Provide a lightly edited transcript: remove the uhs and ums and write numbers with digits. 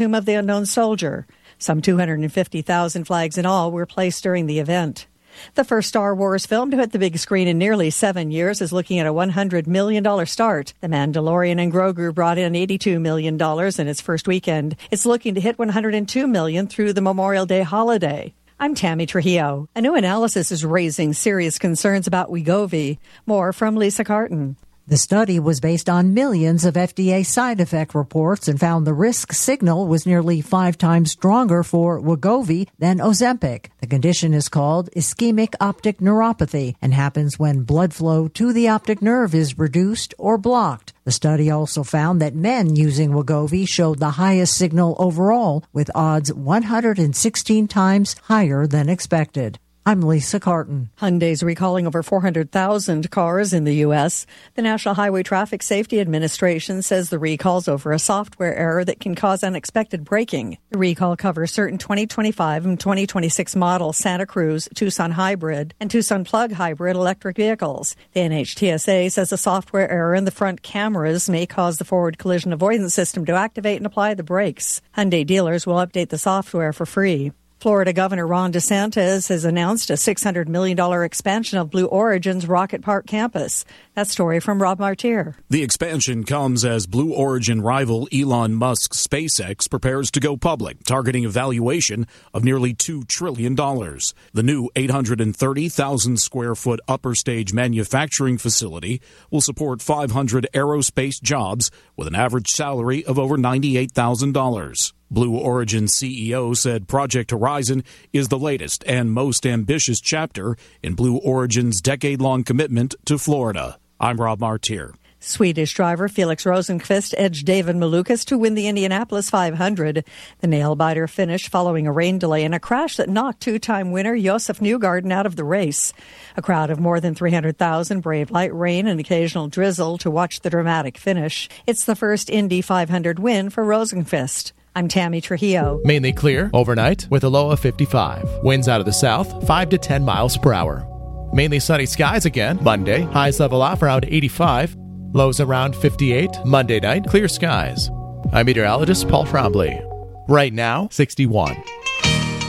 Tomb of the Unknown Soldier. Some 250,000 flags in all were placed during the event. The first Star Wars film to hit the big screen in nearly 7 years is looking at a $100 million start. The Mandalorian and Grogu brought in $82 million in its first weekend. It's looking to hit $102 million through the Memorial Day holiday. I'm Tammy Trujillo. A new analysis is raising serious concerns about Wegovy. More from Lisa Carton. The study was based on millions of FDA side effect reports and found the risk signal was nearly 5 times stronger for Wegovy than Ozempic. The condition is called ischemic optic neuropathy and happens when blood flow to the optic nerve is reduced or blocked. The study also found that men using Wegovy showed the highest signal overall, with odds 116 times higher than expected. I'm Lisa Carton. Hyundai's recalling over 400,000 cars in the U.S. The National Highway Traffic Safety Administration says the recall's over a software error that can cause unexpected braking. The recall covers certain 2025 and 2026 model Santa Cruz, Tucson Hybrid, and Tucson Plug Hybrid electric vehicles. The NHTSA says a software error in the front cameras may cause the forward collision avoidance system to activate and apply the brakes. Hyundai dealers will update the software for free. Florida Governor Ron DeSantis has announced a $600 million expansion of Blue Origin's Rocket Park campus. That story from Rob Martier. The expansion comes as Blue Origin rival Elon Musk's SpaceX prepares to go public, targeting a valuation of nearly $2 trillion. The new 830,000 square foot upper stage manufacturing facility will support 500 aerospace jobs with an average salary of over $98,000. Blue Origin CEO said Project Horizon is the latest and most ambitious chapter in Blue Origin's decade-long commitment to Florida. I'm Rob Martier. Swedish driver Felix Rosenqvist edged David Malukas to win the Indianapolis 500. The nail-biter finished following a rain delay and a crash that knocked two-time winner Josef Newgarden out of the race. A crowd of more than 300,000 braved light rain and occasional drizzle to watch the dramatic finish. It's the first Indy 500 win for Rosenqvist. I'm Tammy Trujillo. Mainly clear overnight with a low of 55. Winds out of the south, 5 to 10 miles per hour. Mainly sunny skies again Monday. Highs level off around 85. Lows around 58. Monday night, clear skies. I'm meteorologist Paul Trombley. Right now, 61.